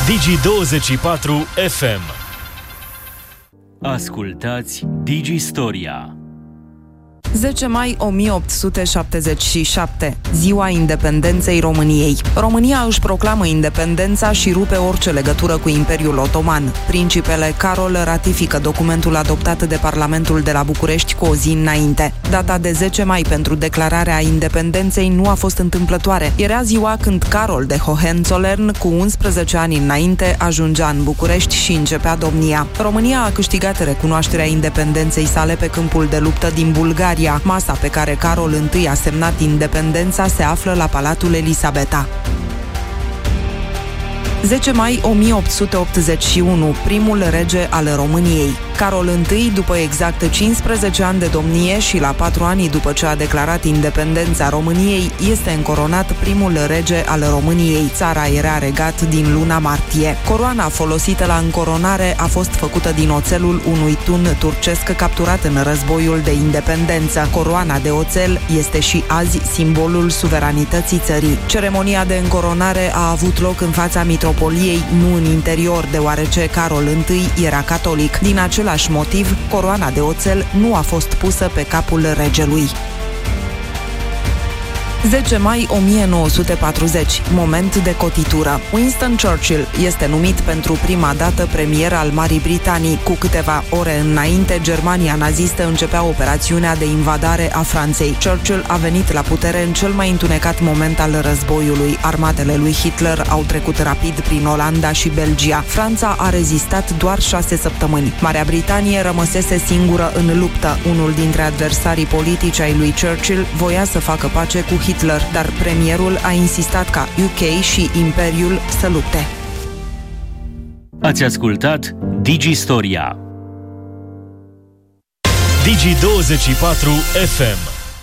Digi24 FM. Ascultați Digistoria. 10 mai 1877, ziua independenței României. România își proclamă independența și rupe orice legătură cu Imperiul Otoman. Principele Carol ratifică documentul adoptat de Parlamentul de la București cu o zi înainte. Data de 10 mai pentru declararea independenței nu a fost întâmplătoare. Era ziua când Carol de Hohenzollern, cu 11 ani înainte, ajungea în București și începea domnia. România a câștigat recunoașterea independenței sale pe câmpul de luptă din Bulgaria. Masa pe care Carol I a semnat independența se află la Palatul Elisabeta. 10 mai 1881, primul rege al României. Carol I, după exact 15 ani de domnie și la 4 ani după ce a declarat independența României, este încoronat primul rege al României. Țara era regat din luna martie. Coroana folosită la încoronare a fost făcută din oțelul unui tun turcesc capturat în războiul de independență. Coroana de oțel este și azi simbolul suveranității țării. Ceremonia de încoronare a avut loc în fața mitropoliei, nu în interior, deoarece Carol I era catolic. Din același motiv, coroana de oțel nu a fost pusă pe capul regelui. 10 mai 1940, moment de cotitură. Winston Churchill este numit pentru prima dată premier al Marii Britanii. Cu câteva ore înainte, Germania nazistă începea operațiunea de invadare a Franței. Churchill a venit la putere în cel mai întunecat moment al războiului. Armatele lui Hitler au trecut rapid prin Olanda și Belgia. Franța a rezistat doar 6 săptămâni. Marea Britanie rămăsese singură în luptă. Unul dintre adversarii politici ai lui Churchill voia să facă pace cu Hitler, dar premierul a insistat ca UK și Imperiul să lupte. Ați ascultat Digistoria. Digi24 FM.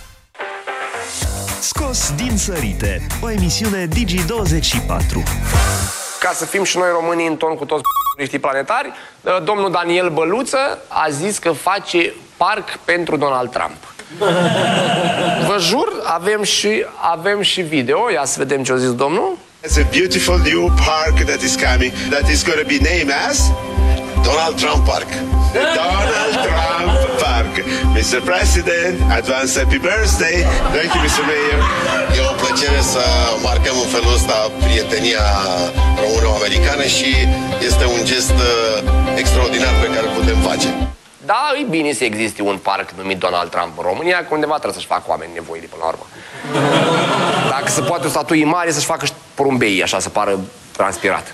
Scos din sărite, o emisiune Digi24. Ca să fim și noi românii în ton cu toți turiștii planetari, domnul Daniel Băluță a zis că face parc pentru Donald Trump. Vă jur, avem și video. Ia să vedem ce a zis domnul. It's a beautiful new park that is coming, that is going to be named as Donald Trump Park. Donald Trump Park. Mr. President, advance happy birthday. Thank you, Mr. Mayor. E o plăcere să marcăm în felul ăsta prietenia româno-americană și este un gest extraordinar pe care îl putem face. Da, e bine să existe un parc numit Donald Trump în România, că undeva trebuie să-și facă oameni nevoie până la urmă. Dacă se poate o statuie mare, să-și facă și porumbei, așa, să pară transpirat.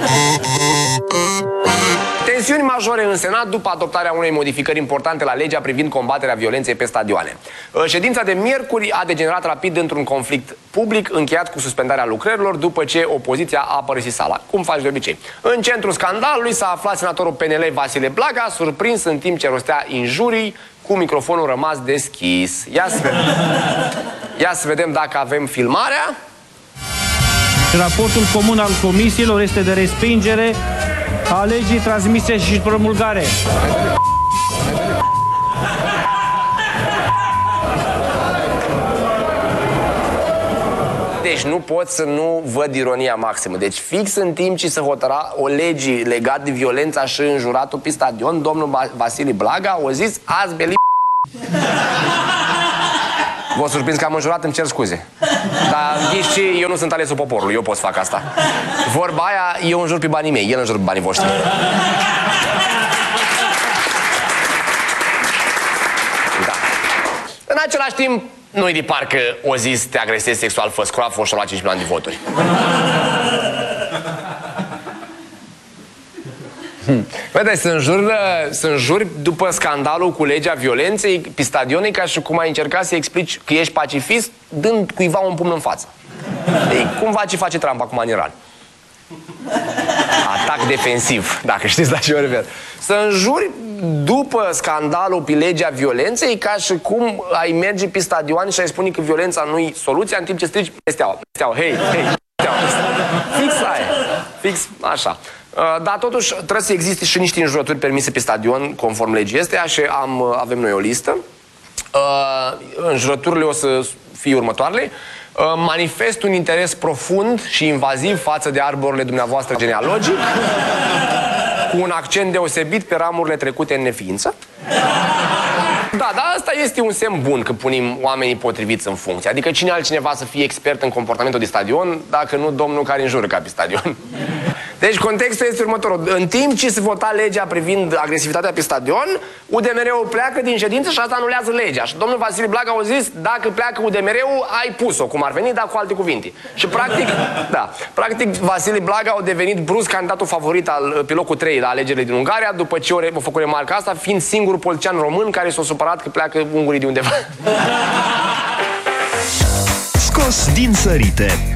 Tensiuni majore în Senat după adoptarea unei modificări importante la legea privind combaterea violenței pe stadioane. Ședința de miercuri a degenerat rapid într-un conflict public încheiat cu suspendarea lucrărilor după ce opoziția a părăsit sala, cum faci de obicei. În centrul scandalului s-a aflat senatorul PNL Vasile Blaga, surprins în timp ce rostea injurii cu microfonul rămas deschis. Ia să vedem dacă avem filmarea. Raportul comun al comisiilor este de respingere a legii transmise și promulgare. Deci nu pot să nu văd ironia maximă. Deci fix în timp ce se hotăra o lege legată de violența și înjuratul pe stadion, domnul Vasile Blaga a zis azi beli. V-o surprins că am înjurat, îmi cer scuze. Dar știți ce? Eu nu sunt alesul poporului, eu pot să fac asta. Vorba aia, eu înjur pe banii mei, el înjur pe banii voștri. Da. În același timp, nu-i de parcă o zis te agresezi sexual, fă scroafă și-o lua 5 milioane de voturi. Vedeți, să înjuri după scandalul cu legea violenței pe stadionii, ca și cum ai încercat să explici că ești pacifist dând cuiva un pumn în față. Ei, cumva ce face Trump acum în Iran. Atac defensiv, dacă știți la ce mă refer. Să înjuri după scandalul pe legea violenței, ca și cum ai merge pe stadioane și ai spune că violența nu-i soluția, în timp ce strici pe steaua. Hei, steaua. Fix aia. Fix așa. Dar totuși trebuie să existe și niște înjurături permise pe stadion conform legii astea și avem noi o listă. Înjurăturile o să fie următoarele. Manifest un interes profund și invaziv față de arborele dumneavoastră genealogic, cu un accent deosebit pe ramurile trecute în neființă. Da, dar asta este un semn bun că punem oamenii potriviți în funcție. Adică cine altcineva să fie expert în comportamentul de stadion, dacă nu domnul care înjură ca pe stadion. Deci contextul este următorul. În timp ce se vota legea privind agresivitatea pe stadion, UDMR-ul pleacă din ședință și asta anulează legea. Și domnul Vasile Blaga a zis, dacă pleacă UDMR-ul, ai pus-o, cum ar veni, dar cu alte cuvinte. Și practic, da, practic Vasile Blaga a devenit brusc candidatul favorit pe locul 3 la alegerile din Ungaria, după ce a făcut remarca asta, fiind singurul politician român care s-a supărat că pleacă ungurii de undeva. Scos din sărite.